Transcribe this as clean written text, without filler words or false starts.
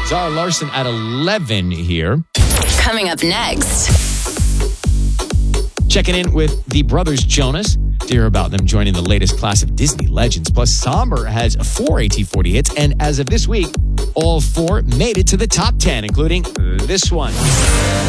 Zara Larsson at 11 here. Coming up next. Checking in with the brothers Jonas to hear about them joining the latest class of Disney legends. Plus, Somber has 4 AT40 hits, and as of this week, all 4 made it to the top 10, including this one.